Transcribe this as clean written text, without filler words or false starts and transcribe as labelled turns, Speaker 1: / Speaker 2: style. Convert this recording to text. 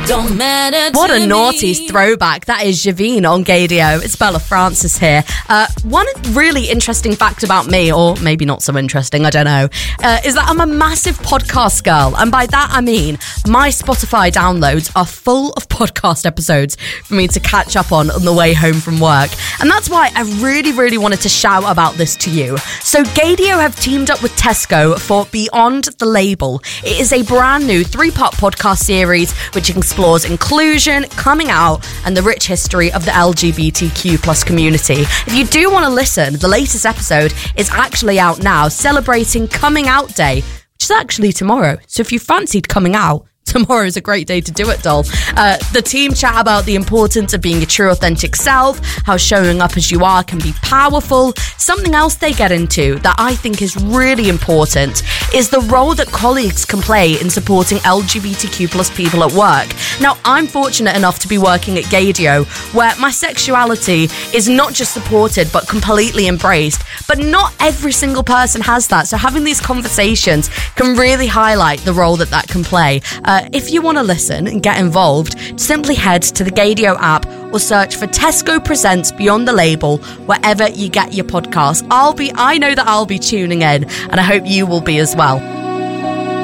Speaker 1: Don't matter.
Speaker 2: What a naughty throwback. That is Javine on Gaydio. It's Bella Francis here. One really interesting fact about me, or maybe not so interesting, I don't know, is that I'm a massive podcast girl. And by that I mean my Spotify downloads are full of podcast episodes for me to catch up on the way home from work. And that's why I really wanted to shout about this to you. So Gaydio have teamed up with Tesco for Beyond the Label. It is a brand new 3-part podcast series which explores inclusion, coming out, and the rich history of the LGBTQ plus community. If you do want to listen, the latest episode is actually out now, celebrating Coming Out Day, which is actually tomorrow. So if you fancied coming out, tomorrow is a great day to do it, doll. The team chat about the importance of being your true, authentic self, how showing up as you are can be powerful. Something else they get into that I think is really important is the role that colleagues can play in supporting LGBTQ plus people at work. Now, I'm fortunate enough to be working at Gaydio, where my sexuality is not just supported, but completely embraced. But not every single person has that. So having these conversations can really highlight the role that can play. If you want to listen and get involved, simply head to the Gaydio app or search for Tesco Presents Beyond the Label wherever you get your podcasts. I know that I'll be tuning in, and I hope you will be as well.